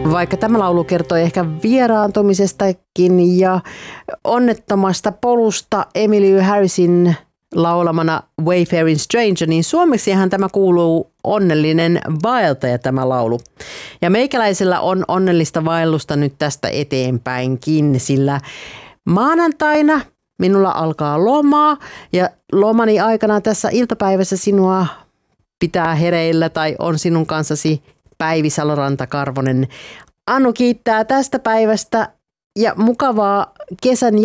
Vaikka tämä laulu kertoo ehkä vieraantumisestakin ja onnettomasta polusta Emmylou Harrisin laulamana Wayfaring Stranger, niin suomeksihan tämä kuuluu onnellinen vaeltaja tämä laulu. Ja meikäläisellä on onnellista vaellusta nyt tästä eteenpäinkin, sillä maanantaina minulla alkaa lomaa ja lomani aikana tässä iltapäivässä sinua pitää hereillä tai on sinun kanssasi Päivi Saloranta-Karvonen. Anu kiittää tästä päivästä ja mukavaa kesän